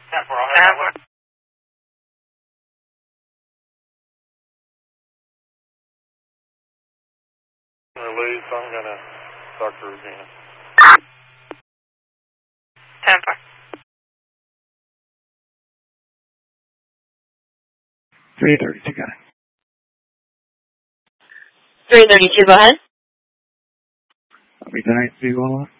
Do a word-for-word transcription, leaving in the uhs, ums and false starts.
ten four, I'll have that one. Release, I'm going to start her again. ten four. three thirty-two, got it. three thirty-two, go ahead. I'll be tonight, see you all.